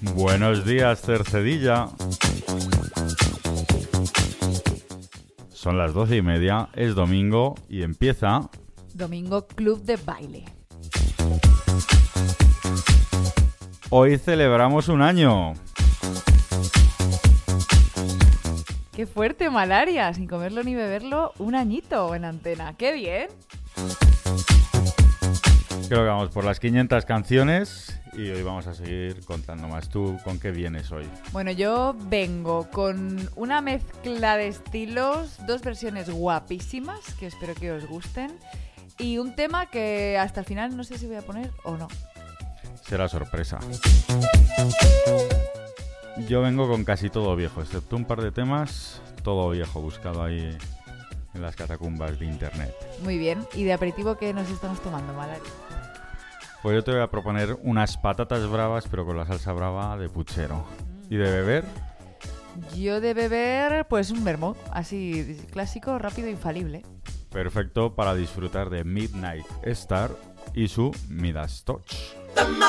Buenos días, Cercedilla. Son las 12:30, es domingo y empieza... Domingo Club de Baile. Hoy celebramos un año. ¡Qué fuerte, Malaria! Sin comerlo ni beberlo, un añito en antena. ¡Qué bien! Creo que vamos por las 500 canciones y hoy vamos a seguir contando más. ¿Tú con qué vienes hoy? Bueno, yo vengo con una mezcla de estilos, dos versiones guapísimas, que espero que os gusten, y un tema que hasta el final no sé si voy a poner o no. Será sorpresa. Yo vengo con casi todo viejo, excepto un par de temas, todo viejo, buscado ahí en las catacumbas de internet. Muy bien. ¿Y de aperitivo qué nos estamos tomando, Malaria? Pues yo te voy a proponer unas patatas bravas, pero con la salsa brava de puchero. ¿Y de beber? Yo de beber, pues un vermut, así clásico, rápido, infalible. Perfecto para disfrutar de Midnight Star y su Midas Touch.